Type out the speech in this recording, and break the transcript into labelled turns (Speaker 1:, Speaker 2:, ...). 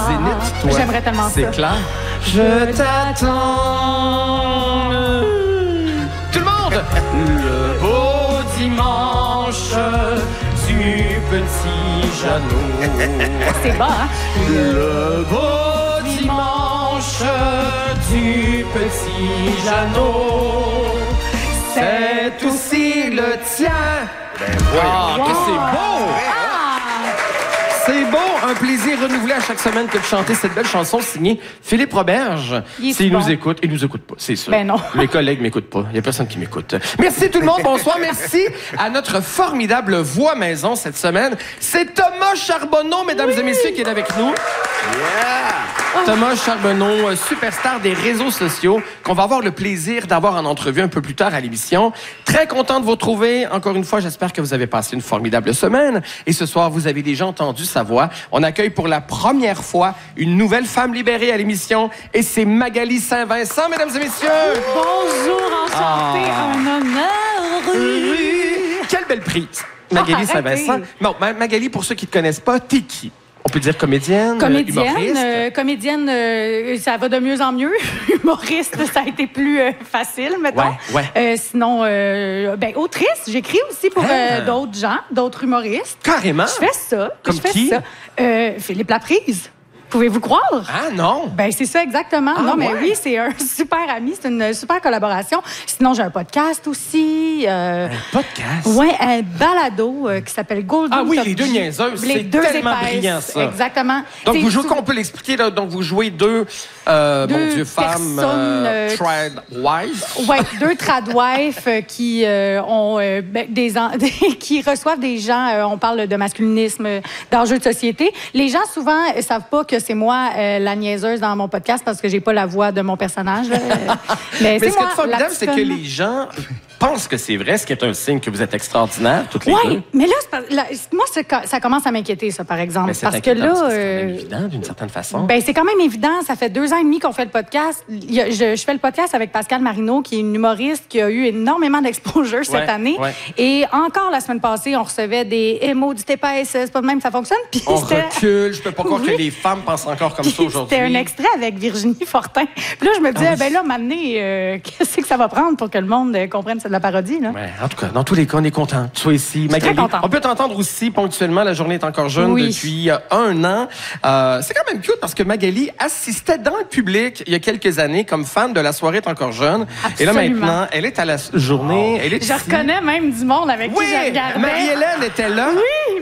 Speaker 1: Zénith, toi.
Speaker 2: J'aimerais tellement ça.
Speaker 1: C'est clair. Je t'attends. Tout le monde! Le beau dimanche du petit Jeannot.
Speaker 2: C'est bas, hein?
Speaker 1: Le beau dimanche du petit Jeannot. C'est aussi le tien. Ah, que c'est beau! C'est beau, un plaisir renouvelé à chaque semaine que de chanter cette belle chanson signée Philippe Roberge. S'il nous écoute, il nous écoute pas, c'est sûr.
Speaker 2: Ben non.
Speaker 1: Mes collègues m'écoutent pas, il y a personne qui m'écoute. Merci tout le monde, bonsoir, merci à notre formidable voix maison cette semaine. C'est Thomas Charbonneau, mesdames et messieurs, qui est avec nous. Thomas Charbonneau, superstar des réseaux sociaux, qu'on va avoir le plaisir d'avoir en entrevue un peu plus tard à l'émission. Très content de vous retrouver. Encore une fois, j'espère que vous avez passé une formidable semaine. Et ce soir, vous avez déjà entendu sa voix. On accueille pour la première fois une nouvelle femme libérée à l'émission. Et c'est Magali Saint-Vincent, mesdames et messieurs.
Speaker 2: Bonjour, enchantée, un honneur.
Speaker 1: Quelle belle prise. Magali Saint-Vincent. Bon, Magali, pour ceux qui ne te connaissent pas, t'es qui? On peut dire comédienne, humoriste?
Speaker 2: Comédienne, ça va de mieux en mieux. Humoriste, ça a été plus facile, mettons.
Speaker 1: Ouais.
Speaker 2: Sinon, autrice, j'écris aussi pour d'autres gens, d'autres humoristes.
Speaker 1: Carrément?
Speaker 2: Je fais ça.
Speaker 1: Comme qui?
Speaker 2: Philippe Laprise. Pouvez-vous croire?
Speaker 1: Ah non!
Speaker 2: Ben c'est ça exactement.
Speaker 1: Ah,
Speaker 2: non, mais
Speaker 1: ouais?
Speaker 2: oui, c'est un super ami, c'est une super collaboration. Sinon, j'ai un podcast aussi.
Speaker 1: Un podcast?
Speaker 2: Oui, un balado qui s'appelle Golden
Speaker 1: Ah oui,
Speaker 2: Top
Speaker 1: les deux
Speaker 2: G.
Speaker 1: niaiseuses.
Speaker 2: Les
Speaker 1: C'est
Speaker 2: deux
Speaker 1: tellement
Speaker 2: épaisses.
Speaker 1: brillant, ça.
Speaker 2: Exactement.
Speaker 1: Donc,
Speaker 2: C'est
Speaker 1: vous jouez,
Speaker 2: souvent-
Speaker 1: qu'on peut l'expliquer, là, donc vous jouez deux femmes
Speaker 2: personnes,
Speaker 1: trad-wives.
Speaker 2: Oui, deux tradwives qui ont qui reçoivent des gens. On parle de masculinisme, d'enjeux de société. Les gens souvent savent pas que c'est moi la niaiseuse dans mon podcast parce que j'ai pas la voix de mon personnage. Là. Mais
Speaker 1: ce qui
Speaker 2: moi,
Speaker 1: est formidable,
Speaker 2: la
Speaker 1: c'est que
Speaker 2: petite
Speaker 1: les gens pensent que c'est vrai, ce qui est un signe que vous êtes extraordinaires, toutes les deux.
Speaker 2: Oui, mais là, moi, ça commence à m'inquiéter, ça, par exemple.
Speaker 1: Mais c'est
Speaker 2: Parce que
Speaker 1: inquiétant,
Speaker 2: là.
Speaker 1: parce que c'est quand même évident, d'une certaine façon.
Speaker 2: Ben, c'est quand même évident. Ça fait 2 ans et demi qu'on fait le podcast. Je fais le podcast avec Pascal Marino, qui est une humoriste qui a eu énormément d'exposure cette année.
Speaker 1: Ouais.
Speaker 2: Et encore la semaine passée, on recevait des maudits épaisses. C'est pas de même que ça fonctionne. Puis
Speaker 1: On recule. Je peux pas croire que les femmes pensent encore comme ça aujourd'hui.
Speaker 2: C'était un extrait avec Virginie Fortin. Puis là, je me disais, ben là, m'amener, qu'est-ce que ça va prendre pour que le monde comprenne que c'est de la parodie, là?
Speaker 1: Ouais, en tout cas, dans tous les cas, on est content que tu sois ici. Magali,
Speaker 2: très contente.
Speaker 1: on peut t'entendre aussi ponctuellement. La journée est encore jeune depuis 1 an. C'est quand même cute parce que Magali assistait dans le public il y a quelques années comme fan de La soirée est encore jeune.
Speaker 2: Absolument.
Speaker 1: Et là, maintenant, elle est à la journée. Elle est
Speaker 2: Je reconnais même du monde avec qui je regardais.
Speaker 1: Marie-Hélène était là.
Speaker 2: Oui,